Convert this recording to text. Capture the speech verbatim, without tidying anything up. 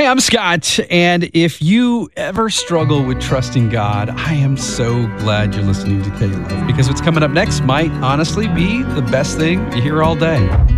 Hey, I'm Scott, and if you ever struggle with trusting God, I am so glad you're listening to K-Love, because what's coming up next might honestly be the best thing you hear all day.